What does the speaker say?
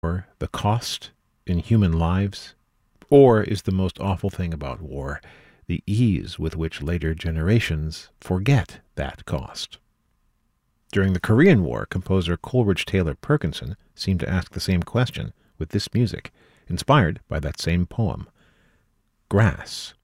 Or the cost in human lives? Or is the most awful thing about war the ease with which later generations forget that cost? During the Korean War, composer Coleridge Taylor Perkinson seemed to ask the same question with this music, inspired by that same poem. Grass.